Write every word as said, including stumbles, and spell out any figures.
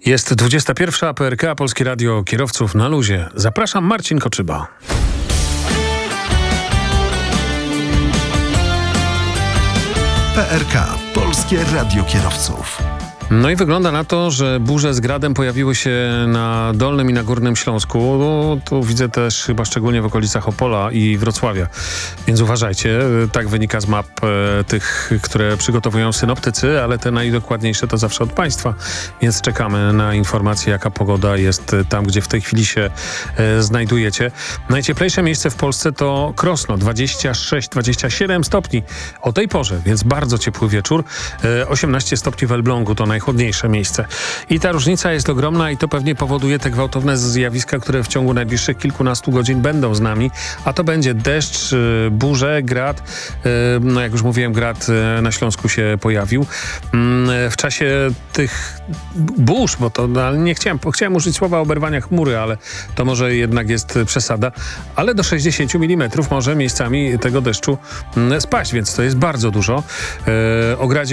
Jest dwudziesta pierwsza, P R K, Polskie Radio Kierowców na luzie. Zapraszam, Marcin Koczyba. P R K, Polskie Radio Kierowców. No i wygląda na to, że burze z gradem pojawiły się na Dolnym i na Górnym Śląsku. No, tu widzę też chyba szczególnie w okolicach Opola i Wrocławia. Więc uważajcie, tak wynika z map e, tych, które przygotowują synoptycy, ale te najdokładniejsze to zawsze od państwa. Więc czekamy na informacje, jaka pogoda jest tam, gdzie w tej chwili się e, znajdujecie. Najcieplejsze miejsce w Polsce to Krosno, dwadzieścia sześć dwadzieścia siedem stopni o tej porze, więc bardzo ciepły wieczór. E, osiemnaście stopni w Elblągu to najchłodniejsze miejsce. I ta różnica jest ogromna i to pewnie powoduje te gwałtowne zjawiska, które w ciągu najbliższych kilkunastu godzin będą z nami, a to będzie deszcz, burze, grad. No jak już mówiłem, grad na Śląsku się pojawił. W czasie tych burz, bo to no, nie chciałem, chciałem użyć słowa oberwania chmury, ale to może jednak jest przesada, ale do sześćdziesięciu milimetrów może miejscami tego deszczu spaść, więc to jest bardzo dużo. O gradzie